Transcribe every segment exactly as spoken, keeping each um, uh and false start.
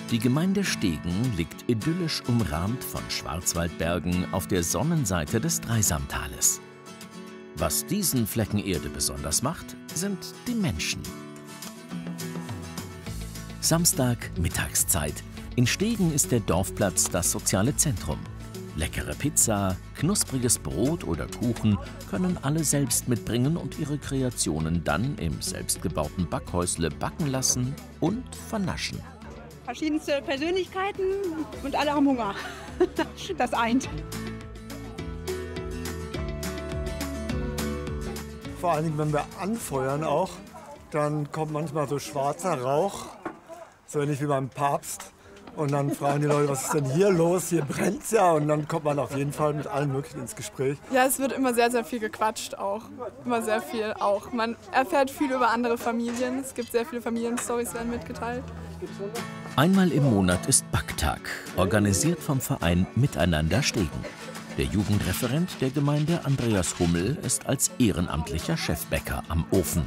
Die Gemeinde Stegen liegt idyllisch umrahmt von Schwarzwaldbergen auf der Sonnenseite des Dreisamtales. Was diesen Flecken Erde besonders macht, sind die Menschen. Samstag, Mittagszeit. In Stegen ist der Dorfplatz das soziale Zentrum. Leckere Pizza, knuspriges Brot oder Kuchen können alle selbst mitbringen und ihre Kreationen dann im selbstgebauten Backhäusle backen lassen und vernaschen. Verschiedenste Persönlichkeiten und alle haben Hunger. Das eint. Vor allen Dingen, wenn wir anfeuern auch, dann kommt manchmal so schwarzer Rauch, so ähnlich wie beim Papst. Und dann fragen die Leute, was ist denn hier los? Hier brennt's ja. Und dann kommt man auf jeden Fall mit allen möglichen ins Gespräch. Ja, es wird immer sehr, sehr viel gequatscht auch. Immer sehr viel auch. Man erfährt viel über andere Familien. Es gibt sehr viele Familienstories, werden mitgeteilt. Einmal im Monat ist Backtag, organisiert vom Verein Miteinander Stegen. Der Jugendreferent der Gemeinde, Andreas Hummel, ist als ehrenamtlicher Chefbäcker am Ofen.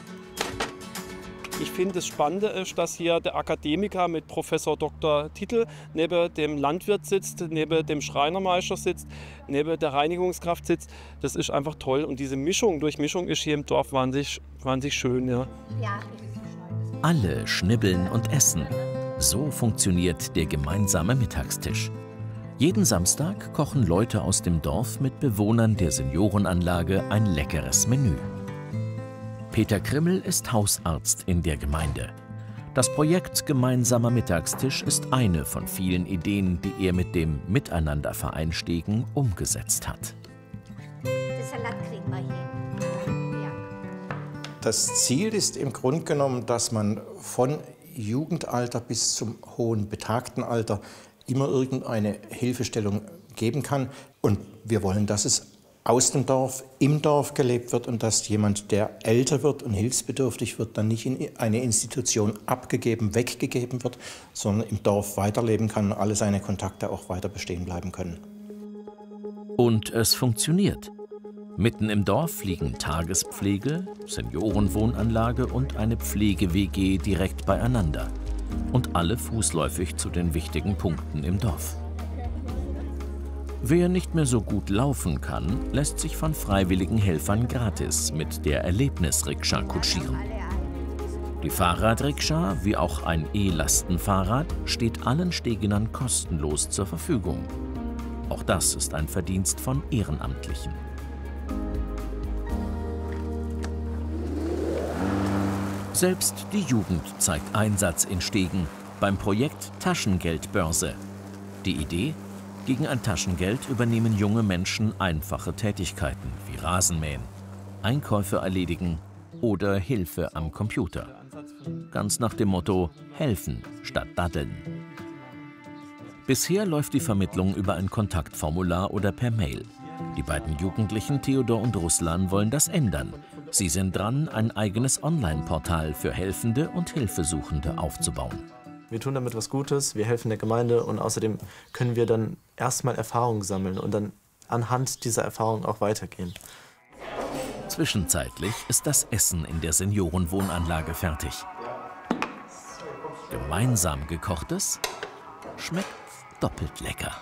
Ich finde, das Spannende ist, dass hier der Akademiker mit Professor Doktor Titel neben dem Landwirt sitzt, neben dem Schreinermeister sitzt, neben der Reinigungskraft sitzt. Das ist einfach toll. Und diese Mischung, Durchmischung ist hier im Dorf wahnsinnig, wahnsinnig schön. Ja. Alle schnibbeln und essen. So funktioniert der gemeinsame Mittagstisch. Jeden Samstag kochen Leute aus dem Dorf mit Bewohnern der Seniorenanlage ein leckeres Menü. Peter Krimmel ist Hausarzt in der Gemeinde. Das Projekt Gemeinsamer Mittagstisch ist eine von vielen Ideen, die er mit dem Miteinanderverein Stegen umgesetzt hat. Den Salat kriegen wir hin. Ja. Das Ziel ist im Grunde genommen, dass man von Jugendalter bis zum hohen Betagtenalter immer irgendeine Hilfestellung geben kann. Und wir wollen, dass es aus dem Dorf, im Dorf gelebt wird und dass jemand, der älter wird und hilfsbedürftig wird, dann nicht in eine Institution abgegeben, weggegeben wird, sondern im Dorf weiterleben kann und alle seine Kontakte auch weiter bestehen bleiben können. Und es funktioniert. Mitten im Dorf liegen Tagespflege, Seniorenwohnanlage und eine Pflege-W G direkt beieinander. Und alle fußläufig zu den wichtigen Punkten im Dorf. Wer nicht mehr so gut laufen kann, lässt sich von freiwilligen Helfern gratis mit der Erlebnisrikscha kutschieren. Die Fahrradrikscha, wie auch ein E-Lastenfahrrad, steht allen Stegenern kostenlos zur Verfügung. Auch das ist ein Verdienst von Ehrenamtlichen. Selbst die Jugend zeigt Einsatz in Stegen beim Projekt Taschengeldbörse. Die Idee? Gegen ein Taschengeld übernehmen junge Menschen einfache Tätigkeiten wie Rasenmähen, Einkäufe erledigen oder Hilfe am Computer. Ganz nach dem Motto helfen statt daddeln. Bisher läuft die Vermittlung über ein Kontaktformular oder per Mail. Die beiden Jugendlichen Theodor und Ruslan wollen das ändern. Sie sind dran, ein eigenes Online-Portal für Helfende und Hilfesuchende aufzubauen. Wir tun damit was Gutes, wir helfen der Gemeinde und außerdem können wir dann erstmal Erfahrungen sammeln und dann anhand dieser Erfahrungen auch weitergehen. Zwischenzeitlich ist das Essen in der Seniorenwohnanlage fertig. Gemeinsam gekochtes schmeckt doppelt lecker.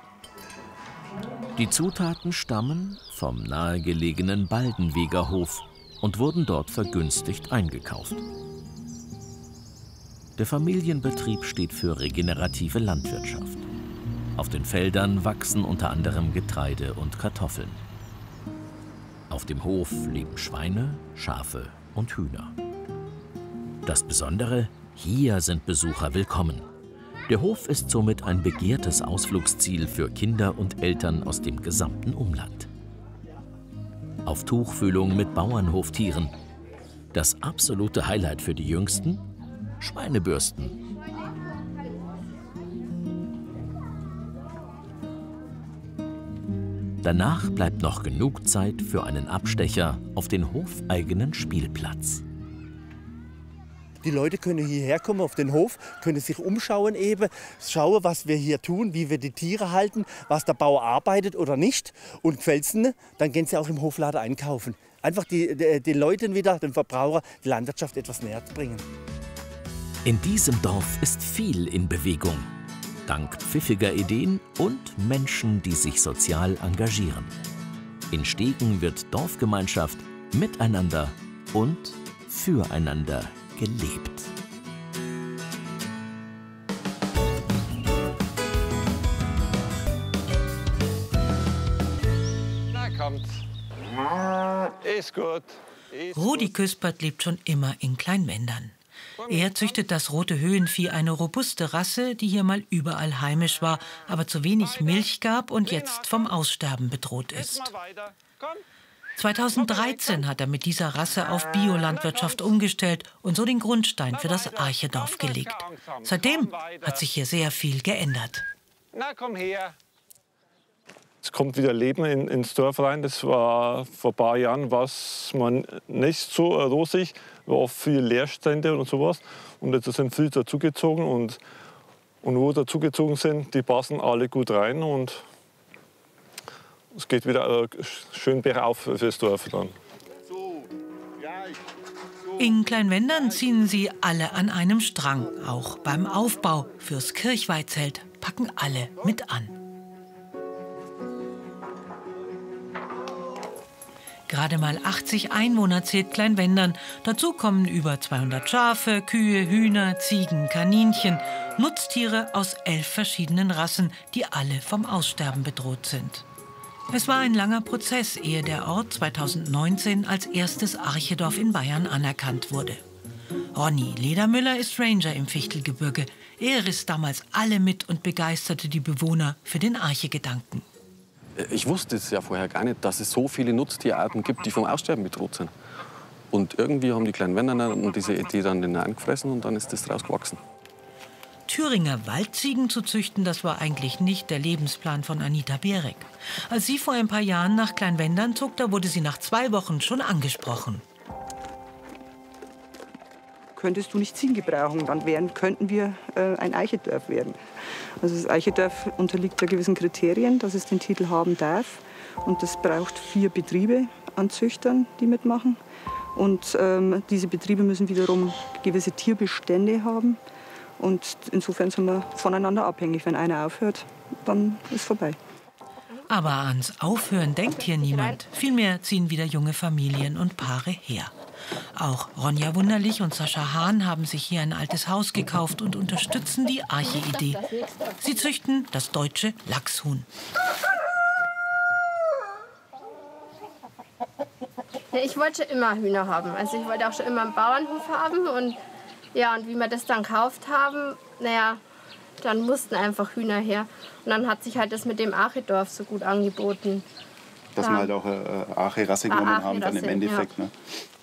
Die Zutaten stammen vom nahegelegenen Baldenweger Hof und wurden dort vergünstigt eingekauft. Der Familienbetrieb steht für regenerative Landwirtschaft. Auf den Feldern wachsen unter anderem Getreide und Kartoffeln. Auf dem Hof leben Schweine, Schafe und Hühner. Das Besondere: hier sind Besucher willkommen. Der Hof ist somit ein begehrtes Ausflugsziel für Kinder und Eltern aus dem gesamten Umland. Auf Tuchfühlung mit Bauernhoftieren. Das absolute Highlight für die Jüngsten: Schweinebürsten. Danach bleibt noch genug Zeit für einen Abstecher auf den hofeigenen Spielplatz. Die Leute können hierher kommen auf den Hof, können sich umschauen eben, schauen, was wir hier tun, wie wir die Tiere halten, was der Bauer arbeitet oder nicht. Und gefällt's ihnen, dann gehen sie auch im Hofladen einkaufen. Einfach die, die, den Leuten wieder, den Verbraucher, die Landwirtschaft etwas näher zu bringen. In diesem Dorf ist viel in Bewegung. Dank pfiffiger Ideen und Menschen, die sich sozial engagieren. In Stegen wird Dorfgemeinschaft miteinander und füreinander gelebt. Na, kommt. Ist gut. Ist Rudi Küspert lebt schon immer in Kleinwendern. Er züchtet das rote Höhenvieh, eine robuste Rasse, die hier mal überall heimisch war, aber zu wenig Milch gab und jetzt vom Aussterben bedroht ist. zweitausenddreizehn hat er mit dieser Rasse auf Biolandwirtschaft umgestellt und so den Grundstein für das Archedorf gelegt. Seitdem hat sich hier sehr viel geändert. Na, komm her. Es kommt wieder Leben in, ins Dorf rein. Das war vor ein paar Jahren was man nicht so rosig, war oft viele Leerstände und sowas. Und jetzt sind viele dazugezogen und, und wo dazugezogen sind, die passen alle gut rein und es geht wieder schön bergauf fürs Dorf dann. In Kleinwendern ziehen sie alle an einem Strang. Auch beim Aufbau fürs Kirchweihzelt packen alle mit an. Gerade mal achtzig Einwohner zählt Kleinwendern. Dazu kommen über zweihundert Schafe, Kühe, Hühner, Ziegen, Kaninchen. Nutztiere aus elf verschiedenen Rassen, die alle vom Aussterben bedroht sind. Es war ein langer Prozess, ehe der Ort zweitausendneunzehn als erstes Archedorf in Bayern anerkannt wurde. Ronny Ledermüller ist Ranger im Fichtelgebirge. Er riss damals alle mit und begeisterte die Bewohner für den Archegedanken. Ich wusste es ja vorher gar nicht, dass es so viele Nutztierarten gibt, die vom Aussterben bedroht sind. Und irgendwie haben die Kleinwenderner diese Idee dann hineingefressen und dann ist das daraus gewachsen. Thüringer Waldziegen zu züchten, das war eigentlich nicht der Lebensplan von Anita Bierek. Als sie vor ein paar Jahren nach Kleinwendern zog, da wurde sie nach zwei Wochen schon angesprochen. Könntest du nicht Ziegen gebrauchen, dann wären, könnten wir äh, ein Archedorf werden. Also das Archedorf unterliegt ja gewissen Kriterien, dass es den Titel haben darf. Und das braucht vier Betriebe an Züchtern, die mitmachen. Und ähm, diese Betriebe müssen wiederum gewisse Tierbestände haben. Und insofern sind wir voneinander abhängig. Wenn einer aufhört, dann ist vorbei. Aber ans Aufhören denkt hier niemand. Vielmehr ziehen wieder junge Familien und Paare her. Auch Ronja Wunderlich und Sascha Hahn haben sich hier ein altes Haus gekauft und unterstützen die Arche-Idee. Sie züchten das deutsche Lachshuhn. Ich wollte schon immer Hühner haben. Also ich wollte auch schon immer einen Bauernhof haben. Und, ja, und wie wir das dann gekauft haben, naja, dann mussten einfach Hühner her. Und dann hat sich halt das mit dem Archedorf so gut angeboten. Dass wir halt auch eine Arche-Rasse genommen haben, dann im Endeffekt. Ja. Ne?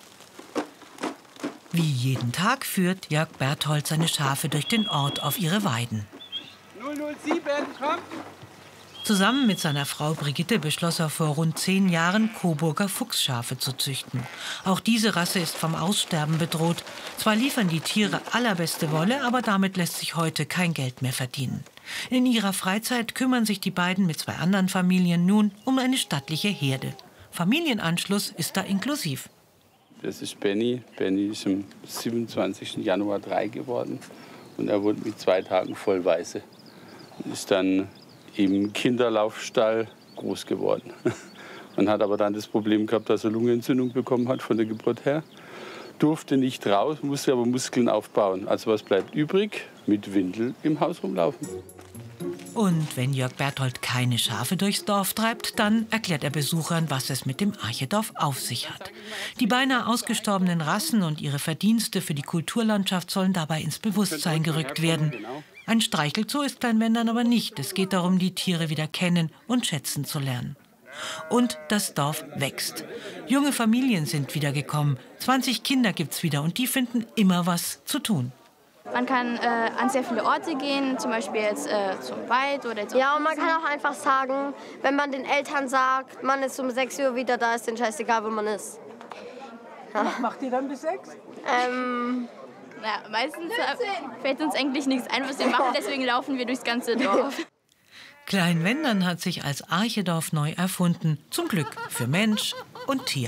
Wie jeden Tag führt Jörg Berthold seine Schafe durch den Ort auf ihre Weiden. null null sieben, komm! Zusammen mit seiner Frau Brigitte beschloss er vor rund zehn Jahren, Coburger Fuchsschafe zu züchten. Auch diese Rasse ist vom Aussterben bedroht. Zwar liefern die Tiere allerbeste Wolle, aber damit lässt sich heute kein Geld mehr verdienen. In ihrer Freizeit kümmern sich die beiden mit zwei anderen Familien nun um eine stattliche Herde. Familienanschluss ist da inklusiv. Das ist Benny. Benny ist am siebenundzwanzigsten Januar drei geworden. Und er wurde mit zwei Tagen voll Weiße. Und ist dann im Kinderlaufstall groß geworden. Man hat aber dann das Problem gehabt, dass er Lungenentzündung bekommen hat von der Geburt her. Durfte nicht raus, musste aber Muskeln aufbauen. Also was bleibt übrig? Mit Windel im Haus rumlaufen. Und wenn Jörg Berthold keine Schafe durchs Dorf treibt, dann erklärt er Besuchern, was es mit dem Archedorf auf sich hat. Die beinahe ausgestorbenen Rassen und ihre Verdienste für die Kulturlandschaft sollen dabei ins Bewusstsein gerückt werden. Ein Streichelzoo ist Kleinwendern aber nicht. Es geht darum, die Tiere wieder kennen und schätzen zu lernen. Und das Dorf wächst. Junge Familien sind wieder gekommen. zwanzig Kinder gibt's wieder und die finden immer was zu tun. Man kann äh, an sehr viele Orte gehen, zum Beispiel jetzt äh, zum Wald oder zum Ja, und man kann auch einfach sagen, wenn man den Eltern sagt, man ist um sechs Uhr wieder da, ist denen scheißegal, wo man ist. Ja. Was macht ihr dann bis sechs? Ähm, naja, meistens äh, fällt uns eigentlich nichts ein, was wir machen, deswegen laufen wir durchs ganze Dorf. Kleinwendern hat sich als Archedorf neu erfunden, zum Glück für Mensch und Tier.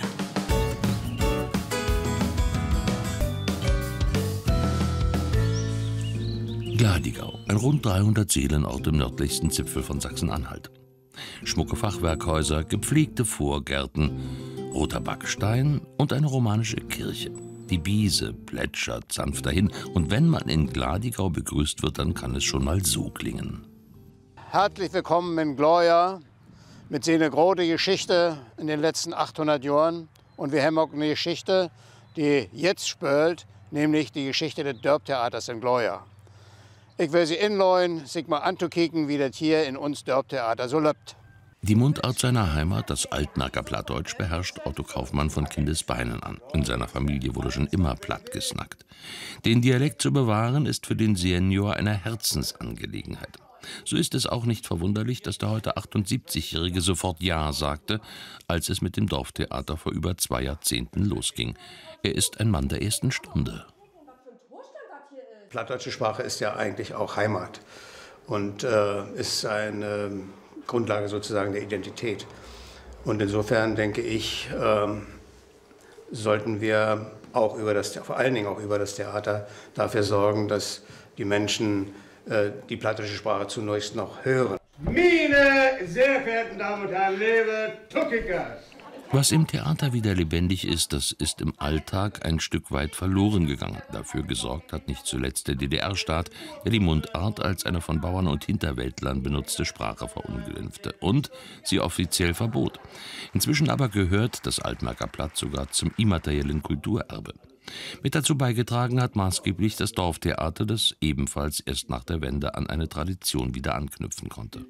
Gladigau, ein rund dreihundert Seelenort im nördlichsten Zipfel von Sachsen-Anhalt. Schmucke Fachwerkhäuser, gepflegte Vorgärten, roter Backstein und eine romanische Kirche. Die Biese plätschert sanft dahin und wenn man in Gladigau begrüßt wird, dann kann es schon mal so klingen. Herzlich willkommen in Glorja mit so einer großen Geschichte in den letzten achthundert Jahren. Und wir haben auch eine Geschichte, die jetzt spielt, nämlich die Geschichte des Dörptheaters in Glorja. Ich will Sie inleuen, sich mal anzukicken, wie das hier in uns Dörptheater so lebt. Die Mundart seiner Heimat, das Altnacker Plattdeutsch, beherrscht Otto Kaufmann von Kindesbeinen an. In seiner Familie wurde schon immer platt gesnackt. Den Dialekt zu bewahren, ist für den Senior eine Herzensangelegenheit. So ist es auch nicht verwunderlich, dass der heute achtundsiebzigjährige sofort Ja sagte, als es mit dem Dorftheater vor über zwei Jahrzehnten losging. Er ist ein Mann der ersten Stunde. Plattdeutsche Sprache ist ja eigentlich auch Heimat und äh, ist eine Grundlage sozusagen der Identität. Und insofern denke ich, äh, sollten wir auch über das, vor allen Dingen auch über das Theater dafür sorgen, dass die Menschen äh, die plattdeutsche Sprache zunächst noch hören. Meine sehr verehrten Damen und Herren, liebe Tuckikers! Was im Theater wieder lebendig ist, das ist im Alltag ein Stück weit verloren gegangen. Dafür gesorgt hat nicht zuletzt der D D R-Staat, der die Mundart als eine von Bauern und Hinterwäldlern benutzte Sprache verunglimpfte und sie offiziell verbot. Inzwischen aber gehört das Altnacker Platt sogar zum immateriellen Kulturerbe. Mit dazu beigetragen hat maßgeblich das Dorftheater, das ebenfalls erst nach der Wende an eine Tradition wieder anknüpfen konnte.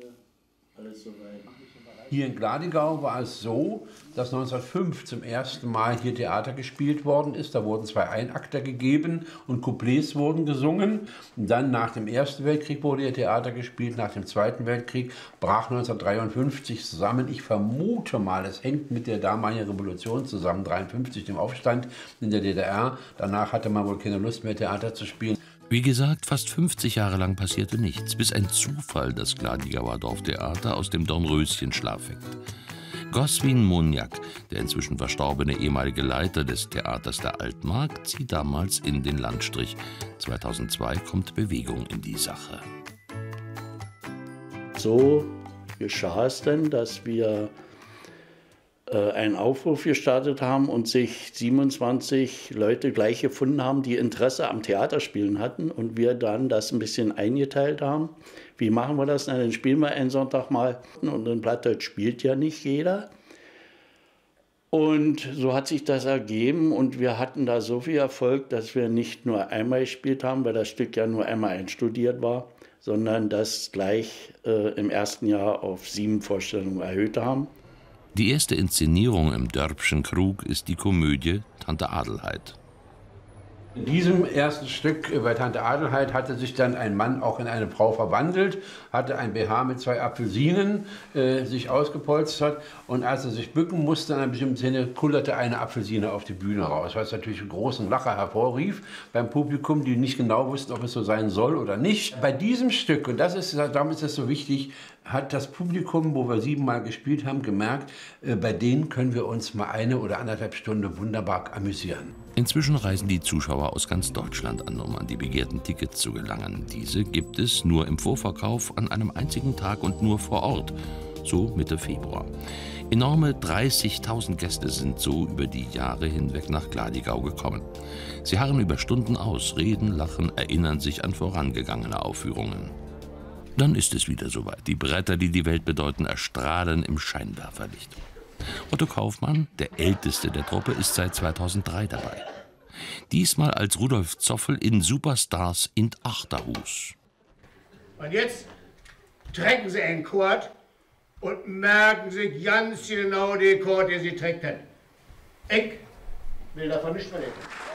Hier in Gladigau war es so, dass neunzehnhundertfünf zum ersten Mal hier Theater gespielt worden ist. Da wurden zwei Einakter gegeben und Couplets wurden gesungen. Und dann nach dem Ersten Weltkrieg wurde hier Theater gespielt. Nach dem Zweiten Weltkrieg brach neunzehnhundertdreiundfünfzig zusammen. Ich vermute mal, es hängt mit der damaligen Revolution zusammen, neunzehnhundertdreiundfünfzig, dem Aufstand in der D D R. Danach hatte man wohl keine Lust mehr, Theater zu spielen. Wie gesagt, fast fünfzig Jahre lang passierte nichts, bis ein Zufall das Gladigauer Dorftheater aus dem Dornröschenschlaf weckt. Goswin Monjak, der inzwischen verstorbene ehemalige Leiter des Theaters der Altmark, zieht damals in den Landstrich. zweitausendzwei kommt Bewegung in die Sache. So geschah es denn, dass wir einen Aufruf gestartet haben und sich siebenundzwanzig Leute gleich gefunden haben, die Interesse am Theaterspielen hatten und wir dann das ein bisschen eingeteilt haben. Wie machen wir das? Na, dann spielen wir einen Sonntag mal und in Plattdeutsch spielt ja nicht jeder. Und so hat sich das ergeben und wir hatten da so viel Erfolg, dass wir nicht nur einmal gespielt haben, weil das Stück ja nur einmal einstudiert war, sondern das gleich äh, im ersten Jahr auf sieben Vorstellungen erhöht haben. Die erste Inszenierung im Dörpschen Krug ist die Komödie Tante Adelheid. In diesem ersten Stück bei Tante Adelheid hatte sich dann ein Mann auch in eine Frau verwandelt, hatte ein B H mit zwei Apfelsinen äh, sich ausgepolstert und als er sich bücken musste in einer bestimmten Szene, kullerte eine Apfelsine auf die Bühne raus, was natürlich einen großen Lacher hervorrief beim Publikum, die nicht genau wussten, ob es so sein soll oder nicht. Bei diesem Stück, und das ist, darum ist es so wichtig, hat das Publikum, wo wir siebenmal gespielt haben, gemerkt, äh, bei denen können wir uns mal eine oder anderthalb Stunden wunderbar amüsieren. Inzwischen reisen die Zuschauer aus ganz Deutschland an, um an die begehrten Tickets zu gelangen. Diese gibt es nur im Vorverkauf an einem einzigen Tag und nur vor Ort, so Mitte Februar. Enorme dreißigtausend Gäste sind so über die Jahre hinweg nach Gladigau gekommen. Sie harren über Stunden aus, reden, lachen, erinnern sich an vorangegangene Aufführungen. Dann ist es wieder soweit. Die Bretter, die die Welt bedeuten, erstrahlen im Scheinwerferlicht. Otto Kaufmann, der älteste der Truppe, ist seit zweitausenddrei dabei. Diesmal als Rudolf Zoffel in Superstars in Achterhus. Und jetzt trinken Sie einen Kurt und merken sich ganz genau die Kurt, die Sie trinken. Ich will davon nicht verlegen.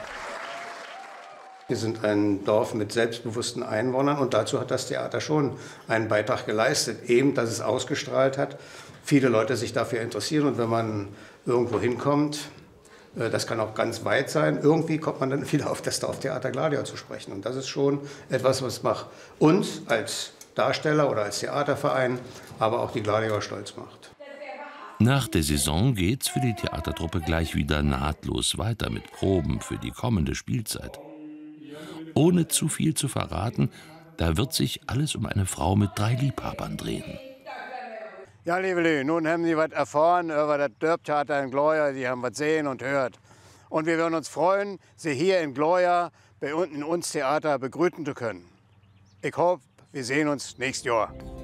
Wir sind ein Dorf mit selbstbewussten Einwohnern und dazu hat das Theater schon einen Beitrag geleistet, eben, dass es ausgestrahlt hat, viele Leute sich dafür interessieren und wenn man irgendwo hinkommt, das kann auch ganz weit sein, irgendwie kommt man dann wieder auf das Dorftheater Gladigau zu sprechen und das ist schon etwas, was macht uns als Darsteller oder als Theaterverein, aber auch die Gladigauer stolz macht. Nach der Saison geht's für die Theatertruppe gleich wieder nahtlos weiter mit Proben für die kommende Spielzeit. Ohne zu viel zu verraten, da wird sich alles um eine Frau mit drei Liebhabern drehen. Ja, liebe Lü, nun haben Sie was erfahren über das Dörptheater in Gleuer. Sie haben was sehen und hört. Und wir würden uns freuen, Sie hier in Gleuer bei uns in uns Theater begrüßen zu können. Ich hoffe, wir sehen uns nächstes Jahr.